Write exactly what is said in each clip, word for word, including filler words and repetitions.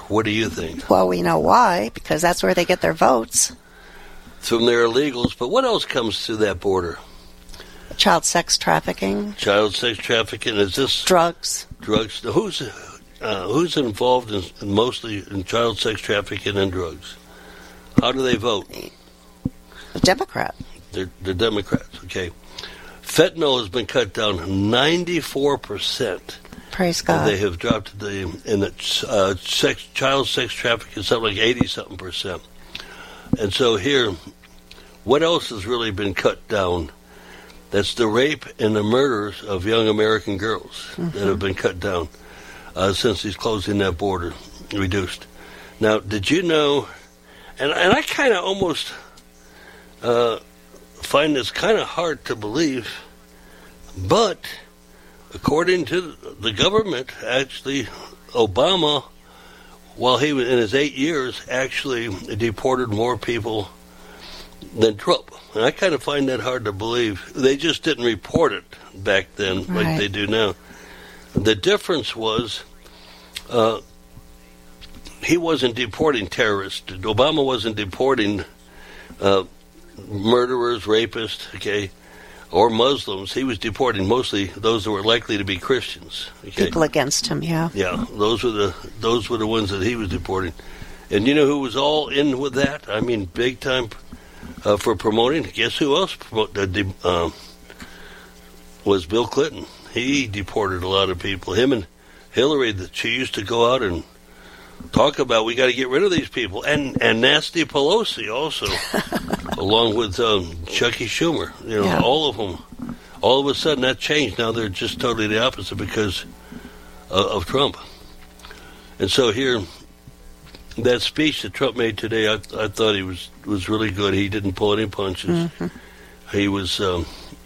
what do you think? Well, we know why, because that's where they get their votes. From their illegals, but what else comes through that border? Child sex trafficking. Child sex trafficking, is this... Drugs. Drugs. Who's uh, who's involved in, in mostly in child sex trafficking and drugs? How do they vote? A Democrat. They're, they're Democrats, okay. Fentanyl has been cut down ninety-four percent. Praise God. They have dropped the in the uh, sex, child sex trafficking something like eighty-something percent. And so here, what else has really been cut down? That's the rape and the murders of young American girls mm-hmm. that have been cut down uh, since he's closing that border, reduced. Now, did you know, and, and I kind of almost uh, find this kind of hard to believe, but according to the government, actually, Obama, while he was in his eight years, actually deported more people than Trump. And I kind of find that hard to believe. They just didn't report it back then right. like they do now. The difference was uh, he wasn't deporting terrorists. Obama wasn't deporting uh, murderers, rapists, okay, or Muslims. He was deporting mostly those that were likely to be Christians. Okay? People against him, yeah. Yeah, those were the those were the ones that he was deporting. And you know who was all in with that? I mean, big time uh, for promoting. Guess who else promote, uh, de- uh, was Bill Clinton. He deported a lot of people. Him and Hillary, that she used to go out and talk about, we got to get rid of these people. And and Nancy Pelosi also, along with um, Chucky Schumer. You know, yeah. all of them. All of a sudden that changed. Now they're just totally the opposite because uh, of Trump. And so here, that speech that Trump made today, I, I thought he was, was really good. He didn't pull any punches. Mm-hmm. He was, um,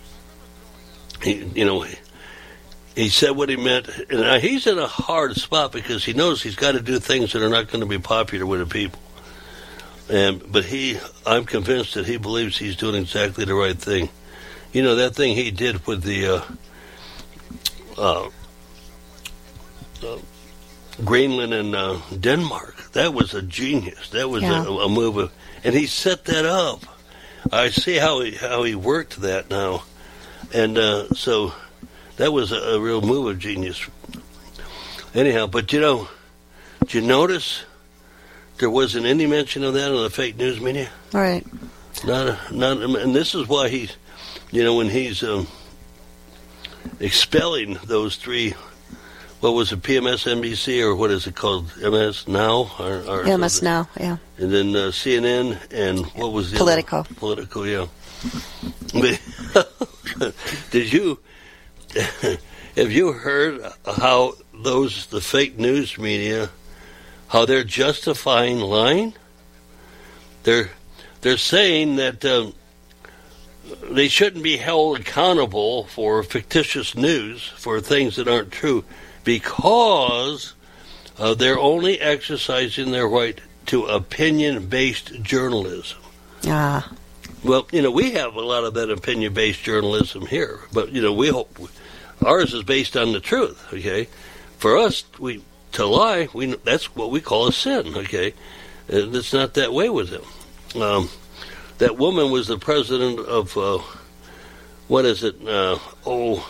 he, you know, he, he said what he meant. And he's in a hard spot because he knows he's got to do things that are not going to be popular with the people. And but he, I'm convinced that he believes he's doing exactly the right thing. You know, that thing he did with the uh, uh, uh, Greenland and uh, Denmark, that was a genius. That was yeah. a, a move. Of, and he set that up. I see how he, how he worked that now. And uh, so that was a, a real move of genius. Anyhow, but you know, did you notice there wasn't any mention of that in the fake news media? Right. Not, a, not, and this is why he's, you know, when he's um, expelling those three, what was it, P M S N B C, or what is it called, M S Now? Or, or M S Now, yeah. And then uh, C N N, and what was the Politico. Other? Politico, yeah. Did you, have you heard how those, the fake news media, how they're justifying lying? They're, they're saying that um, they shouldn't be held accountable for fictitious news, for things that aren't true, because uh, they're only exercising their right to opinion-based journalism. Ah. Well, you know, we have a lot of that opinion-based journalism here, but, you know, we hope ours is based on the truth, okay? For us, we to lie, we that's what we call a sin, okay? And it's not that way with them. Um, that woman was the president of, uh, what is it, uh, oh,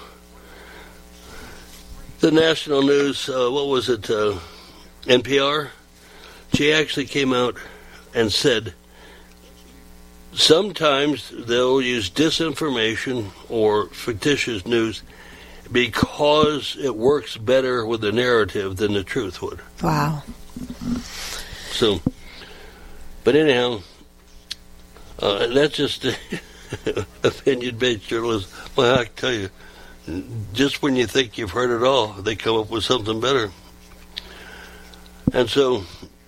the national news, uh, what was it, uh, N P R? She actually came out and said, sometimes they'll use disinformation or fictitious news because it works better with the narrative than the truth would. Wow. So, but anyhow, uh, that's just opinion-based journalism. Well, I can tell you, just when you think you've heard it all, they come up with something better. And so,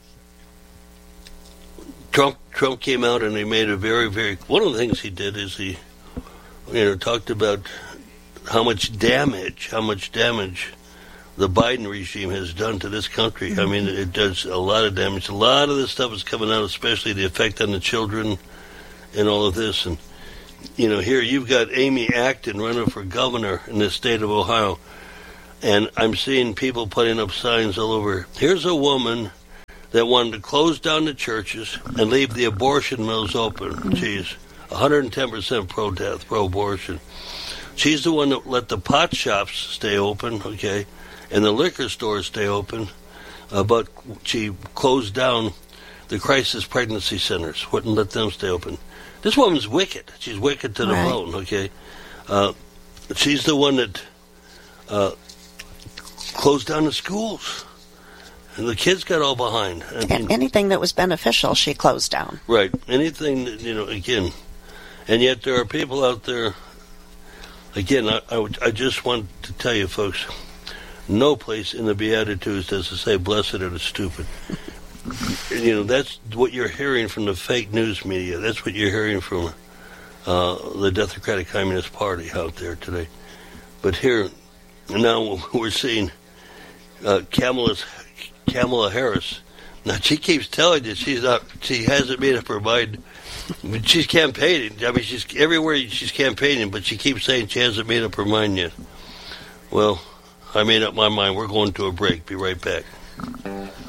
Trump Trump came out and he made a very, very... One of the things he did is he, you know, talked about how much damage, how much damage the Biden regime has done to this country. Mm-hmm. I mean, it does a lot of damage. A lot of this stuff is coming out, especially the effect on the children and all of this. And, you know, here you've got Amy Acton running for governor in the state of Ohio. And I'm seeing people putting up signs all over. Here's a woman that wanted to close down the churches and leave the abortion mills open. She's one hundred ten percent pro-death, pro-abortion. She's the one that let the pot shops stay open, okay, and the liquor stores stay open, uh, but she closed down the crisis pregnancy centers, wouldn't let them stay open. This woman's wicked. She's wicked to the Right. bone, okay? Uh, she's the one that uh, closed down the schools. And the kids got all behind. I mean, A- anything that was beneficial, she closed down. right. Anything, that, you know, again. And yet there are people out there, again, I, I, would- I just want to tell you, folks, no place in the Beatitudes does it say, blessed are the stupid. You know, that's what you're hearing from the fake news media. That's what you're hearing from uh, the Democratic Communist Party out there today. But here, now we're seeing uh, Kamala's, Kamala Harris. Now, she keeps telling you she's not, she hasn't made up her mind. But she's campaigning. I mean, she's everywhere she's campaigning, but she keeps saying she hasn't made up her mind yet. Well, I made up my mind. We're going to a break. Be right back.